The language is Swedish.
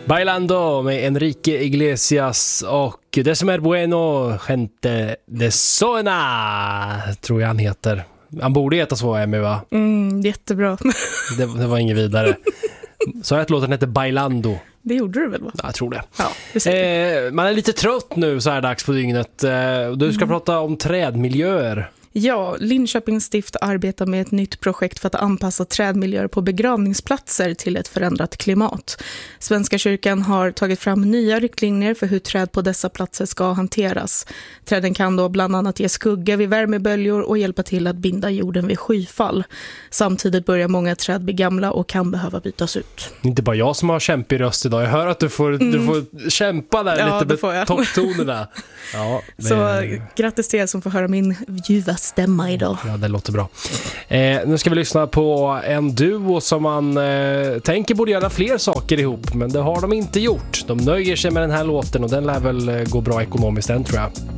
Bailando med Enrique Iglesias och Det som är bueno, gente de zona, tror jag han heter. Han borde heta så, Emmy, va? Jättebra. Det var inget vidare. Så att låten heter Bailando. Det gjorde du väl, va? Ja, jag tror det. Ja, man är lite trött nu så här dags på dygnet. Du ska prata om trädmiljöer. Ja, Linköpings stift arbetar med ett nytt projekt för att anpassa trädmiljöer på begravningsplatser till ett förändrat klimat. Svenska kyrkan har tagit fram nya riktlinjer för hur träd på dessa platser ska hanteras. Träden kan då bland annat ge skugga vid värmeböljor och hjälpa till att binda jorden vid skyfall. Samtidigt börjar många träd bli gamla och kan behöva bytas ut. Inte bara jag som har kämpig röst idag. Jag hör att du får kämpa där lite med topptonerna. Ja, så grattis till er som får höra min ljuva stämma idag. Ja, det låter bra. Nu ska vi lyssna på en duo som man tänker borde göra fler saker ihop, men det har de inte gjort. De nöjer sig med den här låten och den lär väl gå bra ekonomiskt än, tror jag.